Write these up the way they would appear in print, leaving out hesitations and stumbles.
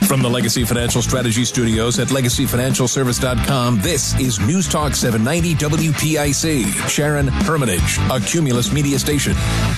From the Legacy Financial Strategy Studios at LegacyFinancialService.com, this is News Talk 790 WPIC. Sharon Hermitage, a Cumulus Media station.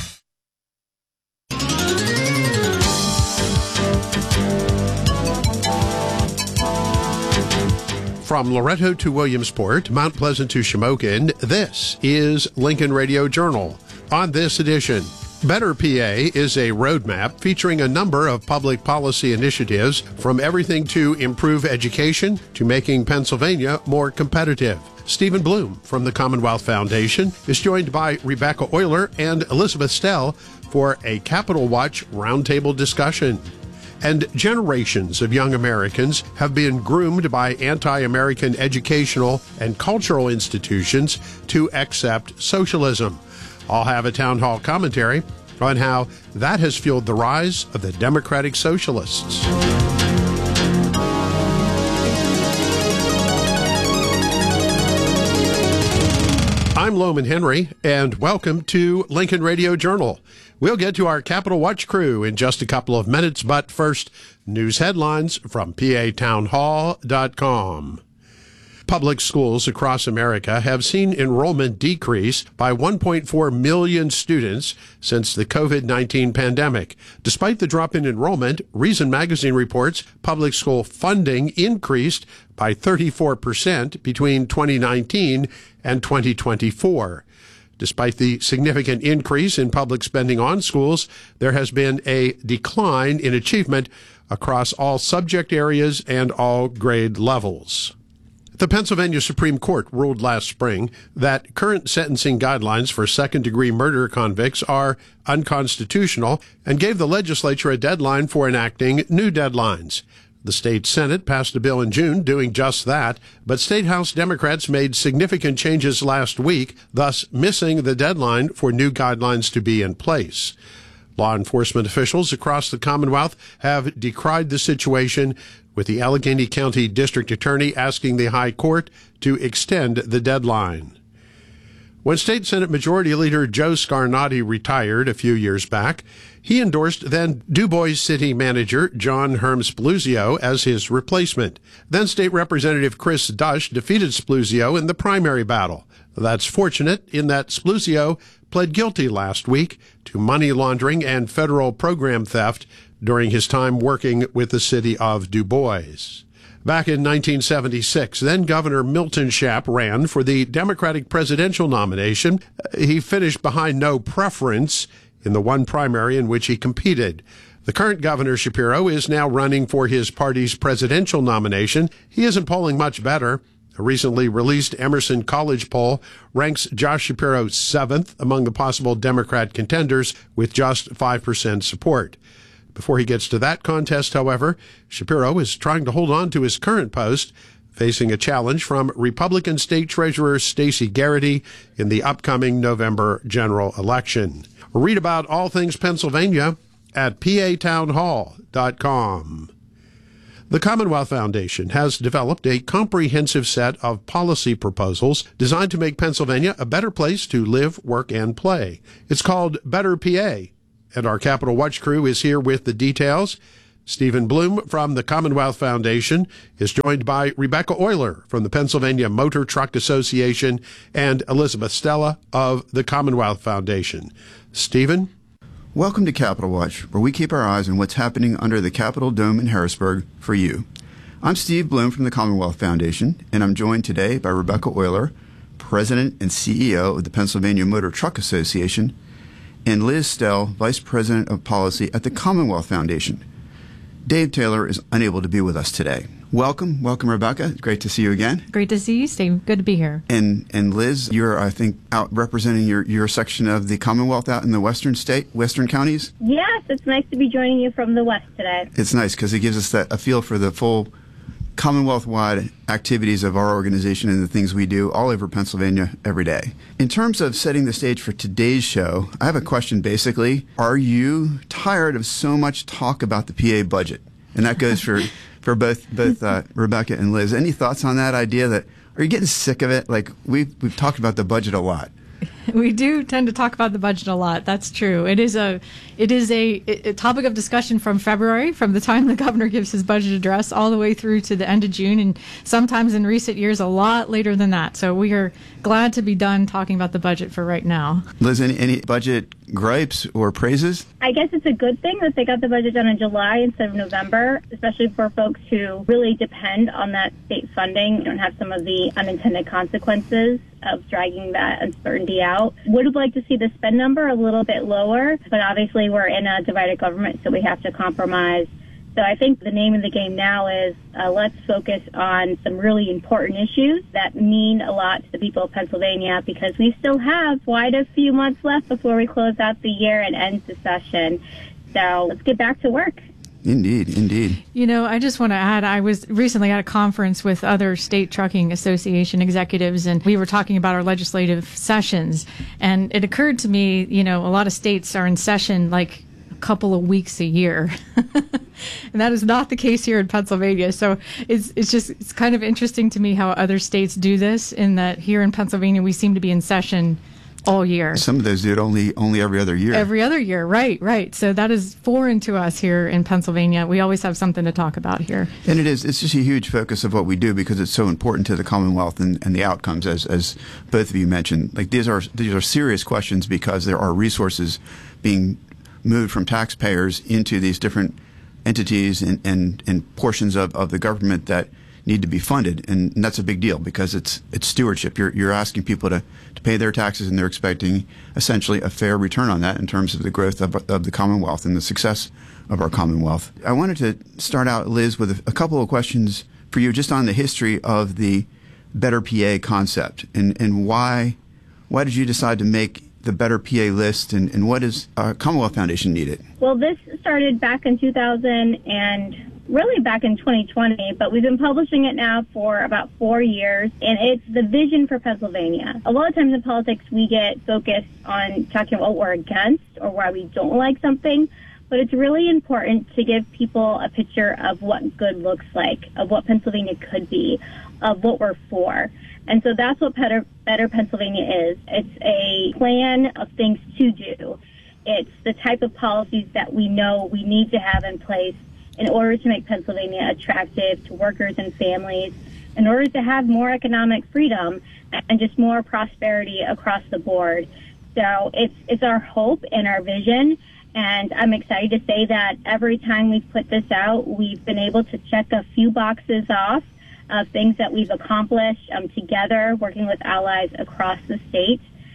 From Loretto to Williamsport, Mount Pleasant to Shamokin, this is Lincoln Radio Journal. On this edition, Better PA is a roadmap featuring a number of public policy initiatives, from everything to improve education to making Pennsylvania more competitive. Stephen Bloom from the Commonwealth Foundation is joined by Rebecca Euler and Elizabeth Stell for a Capitol Watch roundtable discussion. And generations of young Americans have been groomed by anti-American educational and cultural institutions to accept socialism. I'll have a town hall commentary on how that has fueled the rise of the Democratic Socialists. I'm Loman Henry, and welcome to Lincoln Radio Journal. We'll get to our Capitol Watch crew in just a couple of minutes, but first, news headlines from PATownHall.com. Public schools across America have seen enrollment decrease by 1.4 million students since the COVID-19 pandemic. Despite the drop in enrollment, Reason Magazine reports public school funding increased by 34% between 2019 and 2024. Despite the significant increase in public spending on schools, there has been a decline in achievement across all subject areas and all grade levels. The Pennsylvania Supreme Court ruled last spring that current sentencing guidelines for second-degree murder convicts are unconstitutional and gave the legislature a deadline for enacting new deadlines. The state Senate passed a bill in June doing just that, but State House Democrats made significant changes last week, thus missing the deadline for new guidelines to be in place. Law enforcement officials across the Commonwealth have decried the situation, with the Allegheny County District Attorney asking the High Court to extend the deadline. When State Senate Majority Leader Joe Scarnati retired a few years back, he endorsed then DuBois City Manager John Herm Spluzio as his replacement. Then State Representative Chris Dush defeated Spluzio in the primary battle. That's fortunate in that Spluzio pled guilty last week to money laundering and federal program theft during his time working with the city of DuBois. Back in 1976, then Governor Milton Schaap ran for the Democratic presidential nomination. He finished behind no preference in the one primary in which he competed. The current Governor Shapiro is now running for his party's presidential nomination. He isn't polling much better. A recently released Emerson College poll ranks Josh Shapiro 7th among the possible Democrat contenders with just 5% support. Before he gets to that contest, however, Shapiro is trying to hold on to his current post, facing a challenge from Republican State Treasurer Stacey Garrity in the upcoming November general election. Read about all things Pennsylvania at PATownHall.com. The Commonwealth Foundation has developed a comprehensive set of policy proposals designed to make Pennsylvania a better place to live, work, and play. It's called Better PA. And our Capitol Watch crew is here with the details. Stephen Bloom from the Commonwealth Foundation is joined by Rebecca Euler from the Pennsylvania Motor Truck Association and Elizabeth Stella of the Commonwealth Foundation. Stephen? Welcome to Capitol Watch, where we keep our eyes on what's happening under the Capitol Dome in Harrisburg for you. I'm Steve Bloom from the Commonwealth Foundation, and I'm joined today by Rebecca Euler, President and CEO of the Pennsylvania Motor Truck Association, and Liz Stell, Vice President of Policy at the Commonwealth Foundation. Dave Taylor is unable to be with us today. Welcome, Rebecca. It's great to see you again. Great to see you, Steve. Good to be here. And Liz, you're, I think, out representing your section of the Commonwealth out in the western counties? Yes, it's nice to be joining you from the west today. It's nice because it gives us a feel for the full Commonwealth-wide activities of our organization and the things we do all over Pennsylvania every day. In terms of setting the stage for today's show, I have a question basically. Are you tired of so much talk about the PA budget? And that goes for both Rebecca and Liz. Any thoughts on that idea? Are you getting sick of it? Like we've talked about the budget a lot. We do tend to talk about the budget a lot. That's true. It is a topic of discussion from February, from the time the governor gives his budget address all the way through to the end of June, and sometimes in recent years a lot later than that. So we are glad to be done talking about the budget for right now. Liz, any budget gripes or praises? I guess it's a good thing that they got the budget done in July instead of November, especially for folks who really depend on that state funding. You don't have some of the unintended consequences of dragging that uncertainty out. Would have liked to see the spend number a little bit lower, but obviously we're in a divided government, so we have to compromise. So I think the name of the game now is let's focus on some really important issues that mean a lot to the people of Pennsylvania, because we still have quite a few months left before we close out the year and end the session. So let's get back to work. Indeed. You know, I just want to add, I was recently at a conference with other state trucking association executives, and we were talking about our legislative sessions. And it occurred to me, you know, a lot of states are in session like a couple of weeks a year. And that is not the case here in Pennsylvania. So it's kind of interesting to me how other states do this, in that here in Pennsylvania we seem to be in session all year. Some of those do it only every other year. Every other year, right. So that is foreign to us here in Pennsylvania. We always have something to talk about here. And it's just a huge focus of what we do, because it's so important to the Commonwealth and the outcomes, as both of you mentioned. Like these are serious questions, because there are resources being moved from taxpayers into these different entities and portions of the government that need to be funded, and that's a big deal, because it's stewardship. You're asking people to pay their taxes, and they're expecting essentially a fair return on that in terms of the growth of the Commonwealth and the success of our Commonwealth. I wanted to start out, Liz, with a couple of questions for you, just on the history of the Better PA concept, and why did you decide to make the Better PA list, and what does Commonwealth Foundation need it? Well, this started back in 2000 and really back in 2020, but we've been publishing it now for about 4 years, and it's the vision for Pennsylvania. A lot of times in politics, we get focused on talking about what we're against or why we don't like something, but it's really important to give people a picture of what good looks like, of what Pennsylvania could be, of what we're for. And so that's what Better Pennsylvania is. It's a plan of things to do. It's the type of policies that we know we need to have in place in order to make Pennsylvania attractive to workers and families, in order to have more economic freedom and just more prosperity across the board. So it's our hope and our vision, and I'm excited to say that every time we've put this out, we've been able to check a few boxes off of things that we've accomplished together, working with allies across the state.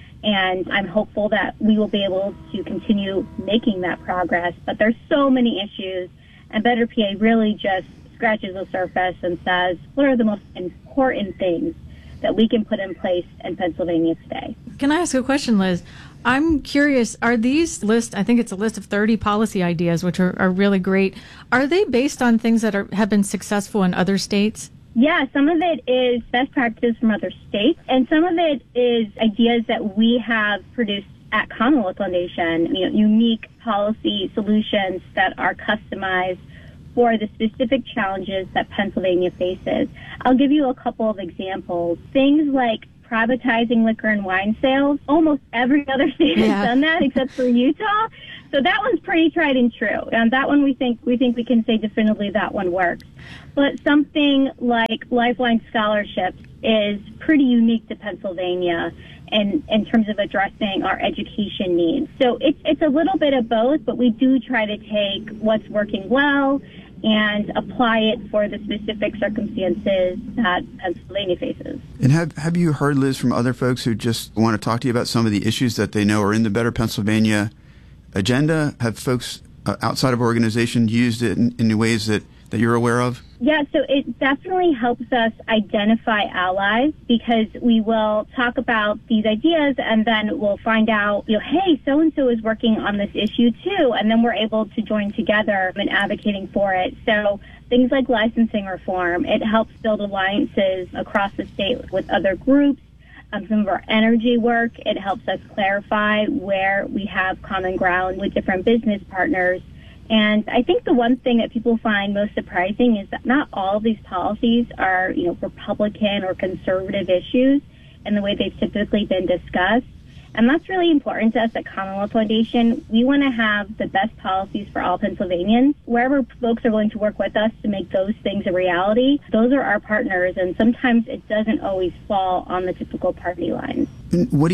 And I'm hopeful that we will be able to continue making that progress. But there's so many issues, and Better PA really just scratches the surface and says, what are the most important things that we can put in place in Pennsylvania today? Can I ask a question, Liz? I'm curious, are these lists, I think it's a list of 30 policy ideas, which are really great. Are they based on things that have been successful in other states? Yeah, some of it is best practices from other states, and some of it is ideas that we have produced at Commonwealth Foundation, unique policy solutions that are customized for the specific challenges that Pennsylvania faces. I'll give you a couple of examples. Things like privatizing liquor and wine sales. Almost every other state has done that except for Utah. So that one's pretty tried and true. And that one we think we can say definitively that one works. But something like Lifeline scholarships is pretty unique to Pennsylvania in terms of addressing our education needs. So it's a little bit of both, but we do try to take what's working well and apply it for the specific circumstances that Pennsylvania faces. And have you heard, Liz, from other folks who just want to talk to you about some of the issues that they know are in the Better Pennsylvania agenda? Have folks outside of organization used it in ways that you're aware of? Yeah, so it definitely helps us identify allies, because we will talk about these ideas and then we'll find out, hey, so-and-so is working on this issue too, and then we're able to join together in advocating for it. So things like licensing reform, it helps build alliances across the state with other groups. Some of our energy work, it helps us clarify where we have common ground with different business partners. And I think the one thing that people find most surprising is that not all of these policies are, Republican or conservative issues in the way they've typically been discussed. And that's really important to us at Commonwealth Foundation. We want to have the best policies for all Pennsylvanians. Wherever folks are willing to work with us to make those things a reality, those are our partners, and sometimes it doesn't always fall on the typical party lines. And what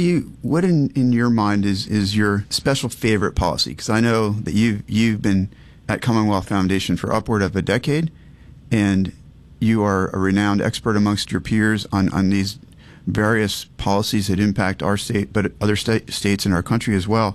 in your mind is your special favorite policy? Because I know that you've been at Commonwealth Foundation for upward of a decade, and you are a renowned expert amongst your peers on these various policies that impact our state, but other states in our country as well.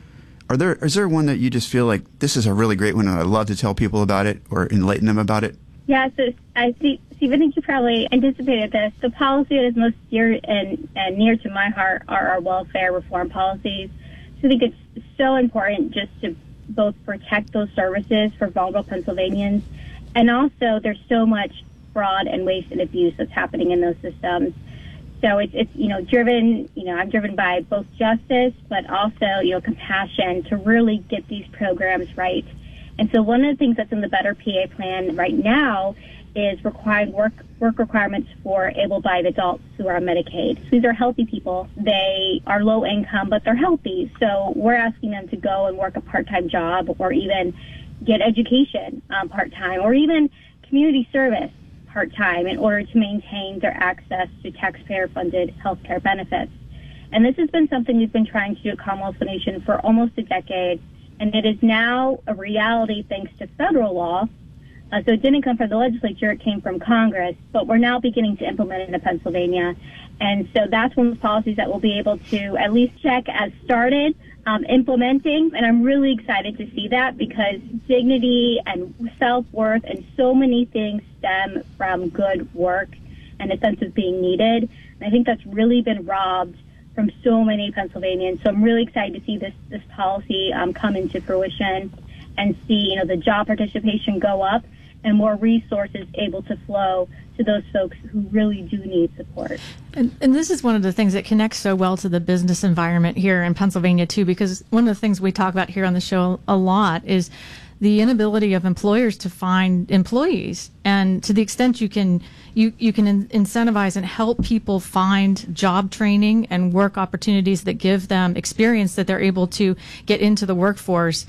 Is there one that you just feel like this is a really great one and I'd love to tell people about it or enlighten them about it? Yeah, so I see, Steve, I think you probably anticipated this. The policy that is most dear and near to my heart are our welfare reform policies. So I think it's so important just to both protect those services for vulnerable Pennsylvanians, and also there's so much fraud and waste and abuse that's happening in those systems. So it's driven, I'm driven by both justice, but also, compassion to really get these programs right. And so one of the things that's in the Better PA plan right now is required work requirements for able-bodied adults who are on Medicaid. So these are healthy people. They are low income, but they're healthy. So we're asking them to go and work a part-time job or even get education part-time or even community service part-time in order to maintain their access to taxpayer-funded health care benefits. And this has been something we've been trying to do at Commonwealth Foundation for almost a decade, and it is now a reality thanks to federal law. So it didn't come from the legislature, it came from Congress, but we're now beginning to implement it in Pennsylvania. And so that's one of the policies that we'll be able to at least check as started implementing. And I'm really excited to see that because dignity and self-worth and so many things stem from good work and a sense of being needed. And I think that's really been robbed from so many Pennsylvanians. So I'm really excited to see this policy come into fruition and see, the job participation go up and more resources able to flow to those folks who really do need support. And this is one of the things that connects so well to the business environment here in Pennsylvania, too, because one of the things we talk about here on the show a lot is the inability of employers to find employees. And to the extent you can incentivize and help people find job training and work opportunities that give them experience that they're able to get into the workforce,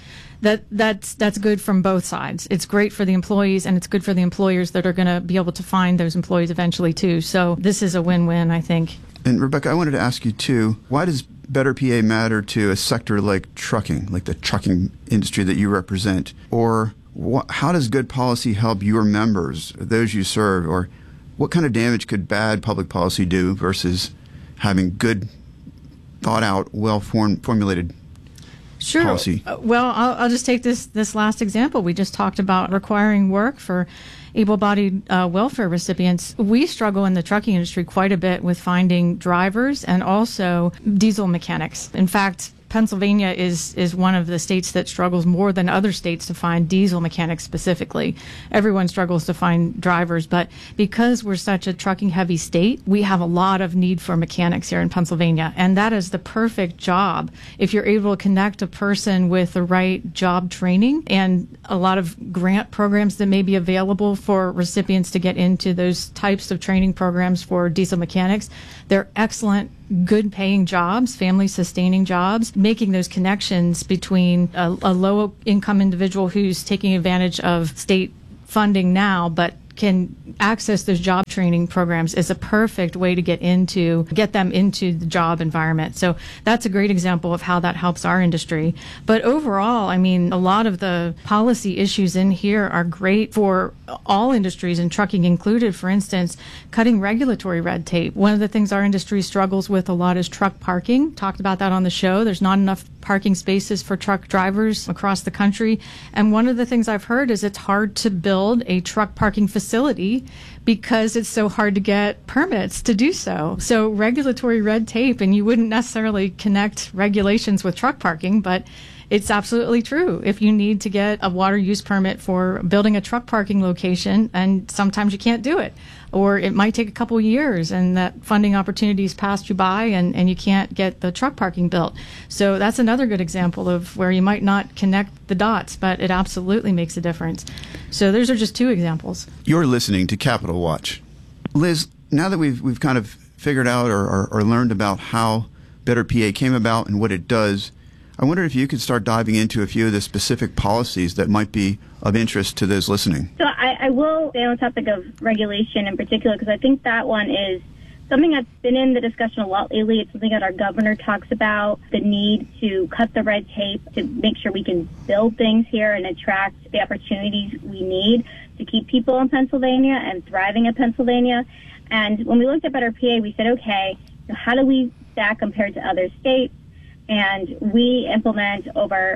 that's good from both sides. It's great for the employees and it's good for the employers that are going to be able to find those employees eventually too. So this is a win-win, I think. And Rebecca, I wanted to ask you too, why does Better PA matter to a sector like trucking, like the trucking industry that you represent? Or how does good policy help your members, those you serve? Or what kind of damage could bad public policy do versus having good, thought-out, well-formulated Sure. policy? Well, I'll just take this last example. We just talked about requiring work for able-bodied welfare recipients. We struggle in the trucking industry quite a bit with finding drivers and also diesel mechanics. In fact, Pennsylvania is one of the states that struggles more than other states to find diesel mechanics specifically. Everyone struggles to find drivers, but because we're such a trucking heavy state, we have a lot of need for mechanics here in Pennsylvania. And that is the perfect job if you're able to connect a person with the right job training and a lot of grant programs that may be available for recipients to get into those types of training programs for diesel mechanics. They're excellent, good paying jobs, family sustaining jobs. Making those connections between a low income individual who's taking advantage of state funding now, but can access those job training programs is a perfect way to get them into the job environment. So that's a great example of how that helps our industry. But overall, I mean, a lot of the policy issues in here are great for all industries and trucking included. For instance, cutting regulatory red tape. One of the things our industry struggles with a lot is truck parking. Talked about that on the show. There's not enough parking spaces for truck drivers across the country. And one of the things I've heard is it's hard to build a truck parking facility because it's so hard to get permits to do so. So regulatory red tape, and you wouldn't necessarily connect regulations with truck parking, but it's absolutely true. If you need to get a water use permit for building a truck parking location, and sometimes you can't do it, or it might take a couple years and that funding opportunities passed you by and you can't get the truck parking built. So that's another good example of where you might not connect the dots, but it absolutely makes a difference. So those are just two examples. You're listening to Capital Watch. Liz, now that we've kind of figured out or learned about how Better PA came about and what it does. I wonder if you could start diving into a few of the specific policies that might be of interest to those listening. So I will stay on the topic of regulation in particular, because I think that one is something that's been in the discussion a lot lately. It's something that our governor talks about, the need to cut the red tape to make sure we can build things here and attract the opportunities we need to keep people in Pennsylvania and thriving in Pennsylvania. And when we looked at Better PA, we said, okay, so how do we stack compared to other states? And we implement over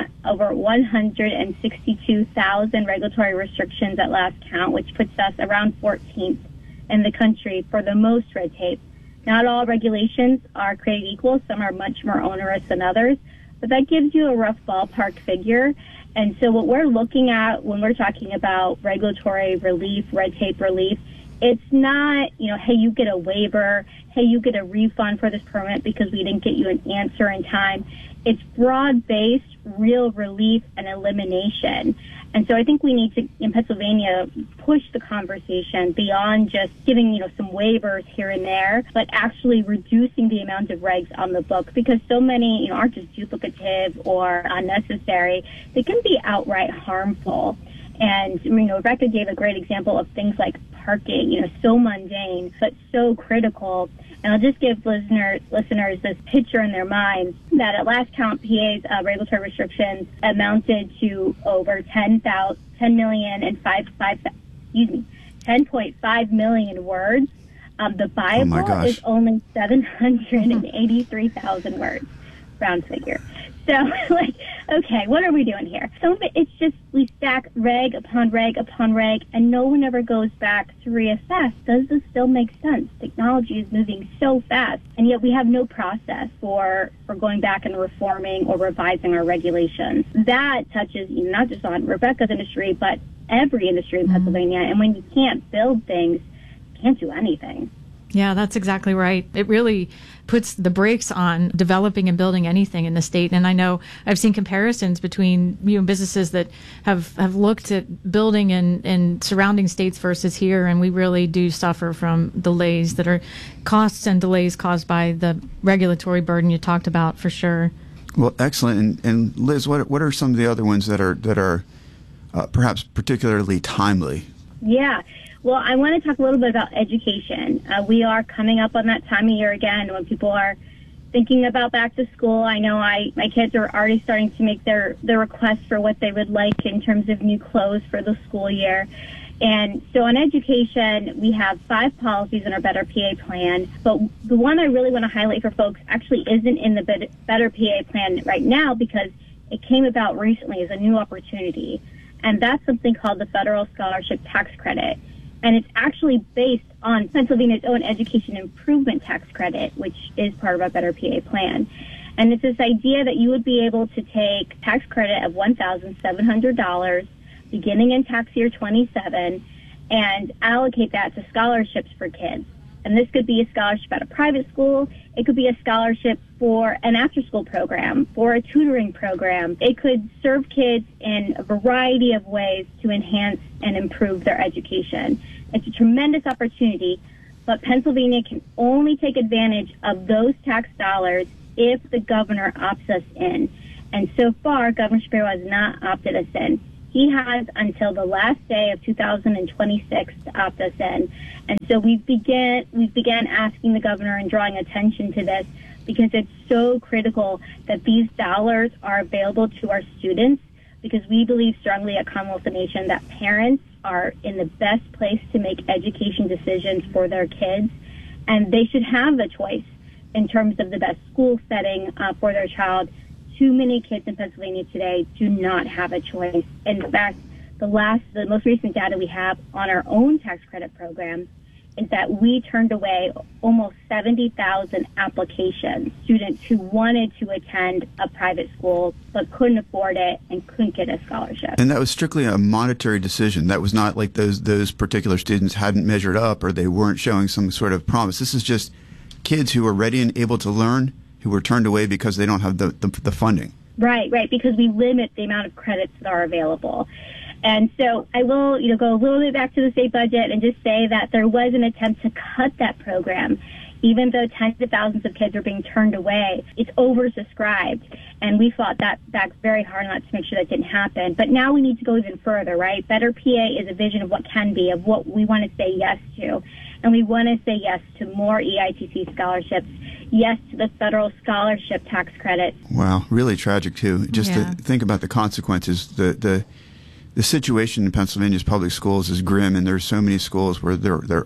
162,000 regulatory restrictions at last count, which puts us around 14th in the country for the most red tape. Not all regulations are created equal. Some are much more onerous than others, but that gives you a rough ballpark figure. And so what we're looking at when we're talking about regulatory relief, red tape relief, it's not, hey, you get a waiver, hey, you get a refund for this permit because we didn't get you an answer in time. It's broad-based, real relief and elimination. And so I think we need to, in Pennsylvania, push the conversation beyond just giving, some waivers here and there, but actually reducing the amount of regs on the book, because so many, aren't just duplicative or unnecessary. They can be outright harmful. And, Rebecca gave a great example of things like parking, so mundane, but so critical. And I'll just give listeners this picture in their minds that at last count, PA's regulatory restrictions amounted to over 10.5 million words. The Bible is only 783,000 words, round figure. So, okay, what are we doing here? So it's just we stack reg upon reg upon reg, and no one ever goes back to reassess. Does this still make sense? Technology is moving so fast, and yet we have no process for going back and reforming or revising our regulations. That touches not just on Rebecca's industry, but every industry in Pennsylvania. And when you can't build things, you can't do anything. Yeah, that's exactly right. It really puts the brakes on developing and building anything in the state. And I know I've seen comparisons between businesses that have looked at building in surrounding states versus here, and we really do suffer from delays that are costs and delays caused by the regulatory burden you talked about, for sure. Well, excellent. And Liz, what are some of the other ones that are perhaps particularly timely? Yeah. Well, I want to talk a little bit about education. We are coming up on that time of year again when people are thinking about back to school. I know my kids are already starting to make their requests for what they would like in terms of new clothes for the school year. And so on education, we have 5 policies in our Better PA plan. But the one I really want to highlight for folks actually isn't in the Better PA plan right now because it came about recently as a new opportunity. And that's something called the Federal Scholarship Tax Credit. And it's actually based on Pennsylvania's own education improvement tax credit, which is part of our Better PA plan. And it's this idea that you would be able to take tax credit of $1,700 beginning in tax year 27 and allocate that to scholarships for kids. And this could be a scholarship at a private school. It could be a scholarship for an after-school program, for a tutoring program. It could serve kids in a variety of ways to enhance and improve their education. It's a tremendous opportunity, but Pennsylvania can only take advantage of those tax dollars if the governor opts us in. And so far, Governor Shapiro has not opted us in. He has until the last day of 2026 to opt us in. And so we began asking the governor and drawing attention to this because it's so critical that these dollars are available to our students, because we believe strongly at Commonwealth of the Nation that parents are in the best place to make education decisions for their kids, and they should have a choice in terms of the best school setting for their child. Too many kids in Pennsylvania today do not have a choice. In fact, the most recent data we have on our own tax credit program is that we turned away almost 70,000 applications, students who wanted to attend a private school but couldn't afford it and couldn't get a scholarship. And that was strictly a monetary decision. That was not like those particular students hadn't measured up or they weren't showing some sort of promise. This is just kids who were ready and able to learn, who were turned away because they don't have the funding. Right, because we limit the amount of credits that are available. And so I will, go a little bit back to the state budget and just say that there was an attempt to cut that program. Even though tens of thousands of kids are being turned away, it's oversubscribed. And we fought that back very hard on that to make sure that didn't happen. But now we need to go even further, right? Better PA is a vision of what can be, of what we want to say yes to. And we want to say yes to more EITC scholarships, yes to the federal scholarship tax credit. Wow, really tragic, too. Just to think about the consequences. The situation in Pennsylvania's public schools is grim, and there's so many schools where there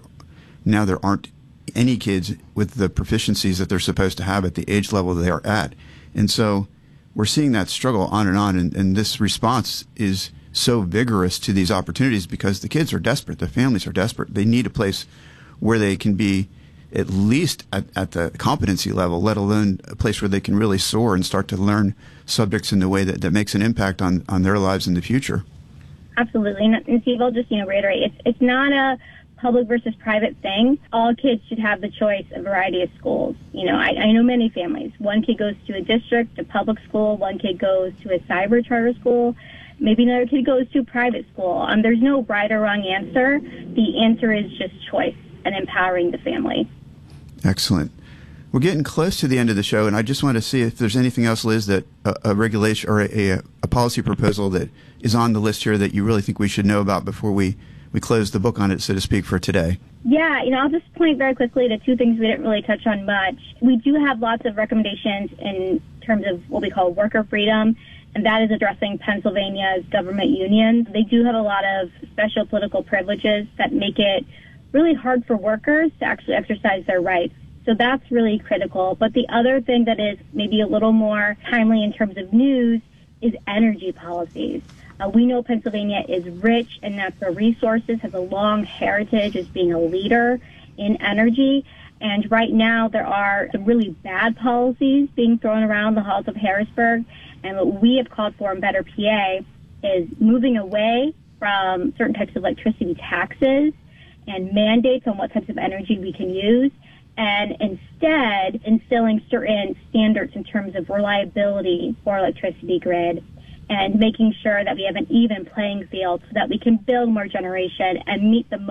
aren't any kids with the proficiencies that they're supposed to have at the age level they are at. And so we're seeing that struggle on, and this response is so vigorous to these opportunities because the kids are desperate, the families are desperate. They need a place where they can be at least at the competency level, let alone a place where they can really soar and start to learn subjects in a way that makes an impact on their lives in the future. Absolutely. And Steve, I'll just reiterate, it's not a public versus private thing. All kids should have the choice, a variety of schools. I know many families. One kid goes to a district, a public school. One kid goes to a cyber charter school. Maybe another kid goes to a private school. There's no right or wrong answer. The answer is just choice and empowering the family. Excellent. We're getting close to the end of the show, and I just want to see if there's anything else, Liz, that a regulation or a policy proposal that is on the list here that you really think we should know about before we close the book on it, so to speak, for today. Yeah, I'll just point very quickly to two things we didn't really touch on much. We do have lots of recommendations in terms of what we call worker freedom, and that is addressing Pennsylvania's government unions. They do have a lot of special political privileges that make it really hard for workers to actually exercise their rights. So that's really critical. But the other thing that is maybe a little more timely in terms of news is energy policies. We know Pennsylvania is rich in natural resources, has a long heritage as being a leader in energy. And right now there are some really bad policies being thrown around the halls of Harrisburg. And what we have called for in Better PA is moving away from certain types of electricity taxes and mandates on what types of energy we can use, and instead instilling certain standards in terms of reliability for electricity grid and making sure that we have an even playing field so that we can build more generation and meet the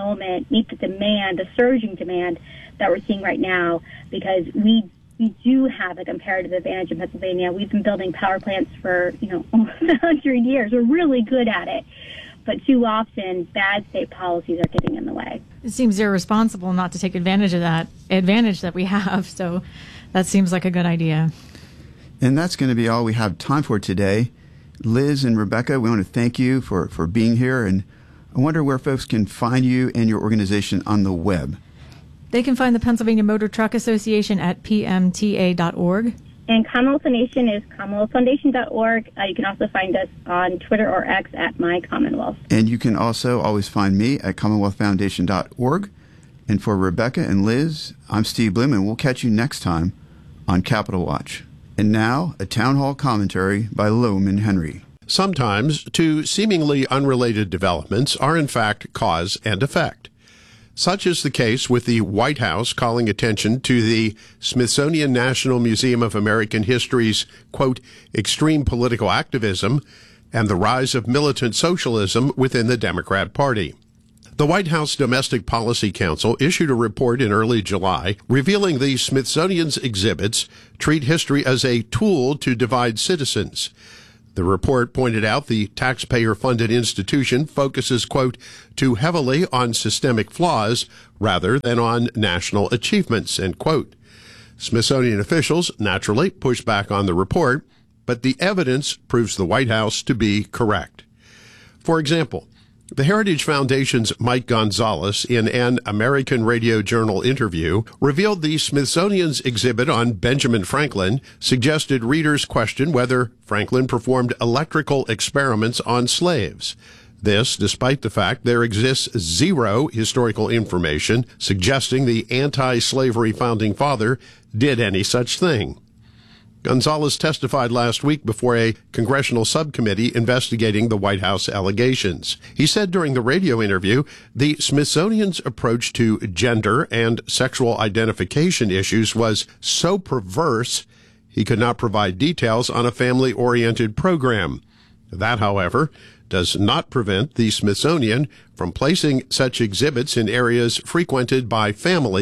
demand, the surging demand that we're seeing right now, because we do have a comparative advantage in Pennsylvania. We've been building power plants for, almost 100 years. We're really good at it. But too often, bad state policies are getting in the way. It seems irresponsible not to take advantage of that advantage that we have. So that seems like a good idea. And that's going to be all we have time for today. Liz and Rebecca, we want to thank you for being here. And I wonder where folks can find you and your organization on the web. They can find the Pennsylvania Motor Truck Association at pmta.org. And Commonwealth Foundation is commonwealthfoundation.org. You can also find us on Twitter or X at MyCommonwealth. And you can also always find me at commonwealthfoundation.org. And for Rebecca and Liz, I'm Steve Bloom, and we'll catch you next time on Capitol Watch. And now, a town hall commentary by Lohman Henry. Sometimes two seemingly unrelated developments are in fact cause and effect. Such is the case with the White House calling attention to the Smithsonian National Museum of American History's, quote, extreme political activism and the rise of militant socialism within the Democrat Party. The White House Domestic Policy Council issued a report in early July revealing the Smithsonian's exhibits treat history as a tool to divide citizens. The report pointed out the taxpayer-funded institution focuses, quote, too heavily on systemic flaws rather than on national achievements, end quote. Smithsonian officials naturally pushed back on the report, but the evidence proves the White House to be correct. For example, the Heritage Foundation's Mike Gonzalez, in an American Radio Journal interview, revealed the Smithsonian's exhibit on Benjamin Franklin suggested readers question whether Franklin performed electrical experiments on slaves. This, despite the fact there exists zero historical information suggesting the anti-slavery founding father did any such thing. Gonzalez testified last week before a congressional subcommittee investigating the White House allegations. He said during the radio interview, the Smithsonian's approach to gender and sexual identification issues was so perverse, he could not provide details on a family-oriented program. That, however, does not prevent the Smithsonian from placing such exhibits in areas frequented by families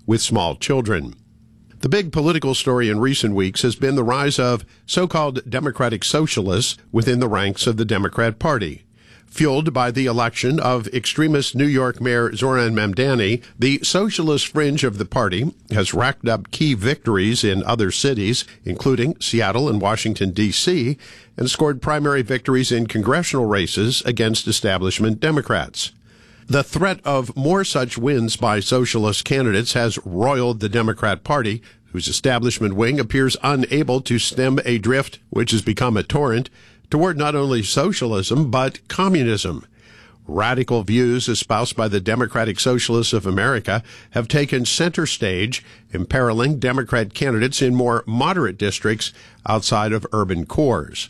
with small children. The big political story in recent weeks has been the rise of so-called democratic socialists within the ranks of the Democrat Party. Fueled by the election of extremist New York Mayor Zoran Mamdani, the socialist fringe of the party has racked up key victories in other cities, including Seattle and Washington, D.C., and scored primary victories in congressional races against establishment Democrats. The threat of more such wins by socialist candidates has roiled the Democrat Party, whose establishment wing appears unable to stem a drift which has become a torrent toward not only socialism, but communism. Radical views espoused by the Democratic Socialists of America have taken center stage, imperiling Democrat candidates in more moderate districts outside of urban cores.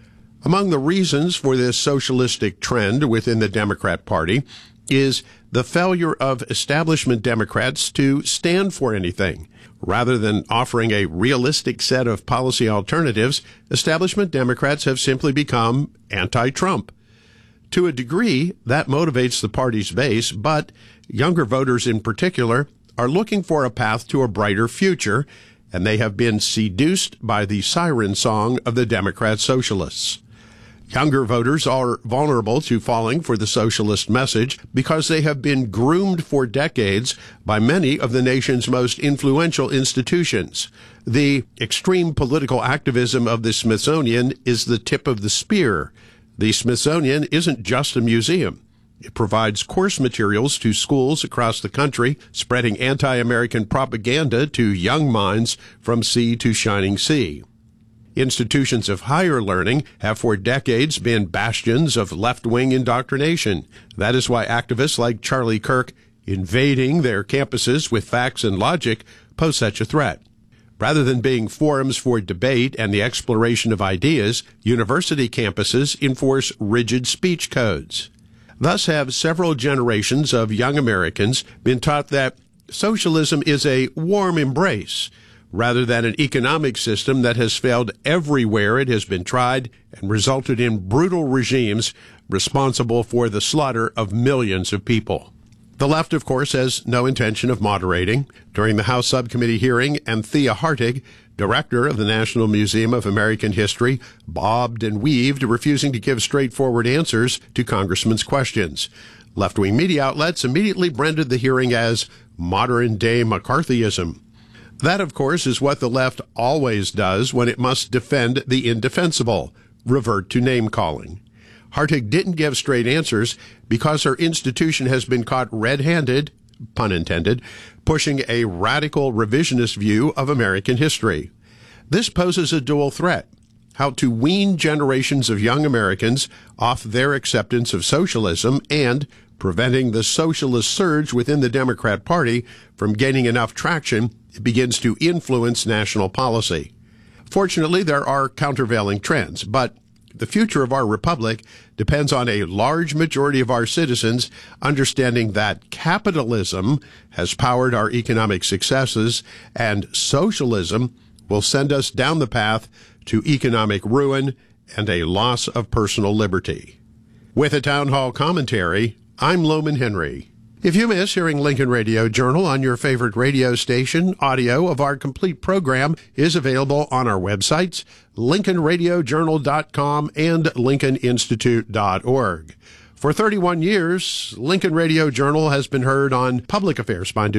Among the reasons for this socialistic trend within the Democrat Party is the failure of establishment Democrats to stand for anything. Rather than offering a realistic set of policy alternatives, establishment Democrats have simply become anti-Trump. To a degree, that motivates the party's base, but younger voters in particular are looking for a path to a brighter future, and they have been seduced by the siren song of the Democrat socialists. Younger voters are vulnerable to falling for the socialist message because they have been groomed for decades by many of the nation's most influential institutions. The extreme political activism of the Smithsonian is the tip of the spear. The Smithsonian isn't just a museum. It provides course materials to schools across the country, spreading anti-American propaganda to young minds from sea to shining sea. Institutions of higher learning have for decades been bastions of left-wing indoctrination. That is why activists like Charlie Kirk, invading their campuses with facts and logic, pose such a threat. Rather than being forums for debate and the exploration of ideas, university campuses enforce rigid speech codes. Thus have several generations of young Americans been taught that socialism is a warm embrace, rather than an economic system that has failed everywhere it has been tried and resulted in brutal regimes responsible for the slaughter of millions of people. The left, of course, has no intention of moderating. During the House subcommittee hearing, Anthea Hartig, director of the National Museum of American History, bobbed and weaved, refusing to give straightforward answers to congressmen's questions. Left-wing media outlets immediately branded the hearing as modern-day McCarthyism. That, of course, is what the left always does when it must defend the indefensible, revert to name-calling. Hartig didn't give straight answers because her institution has been caught red-handed, pun intended, pushing a radical revisionist view of American history. This poses a dual threat: how to wean generations of young Americans off their acceptance of socialism and preventing the socialist surge within the Democrat Party from gaining enough traction it begins to influence national policy. Fortunately, there are countervailing trends, but the future of our republic depends on a large majority of our citizens understanding that capitalism has powered our economic successes and socialism will send us down the path to economic ruin and a loss of personal liberty. With a town hall commentary, I'm Loman Henry. If you miss hearing Lincoln Radio Journal on your favorite radio station, audio of our complete program is available on our websites, LincolnRadioJournal.com and LincolnInstitute.org. For 31 years, Lincoln Radio Journal has been heard on Public Affairs by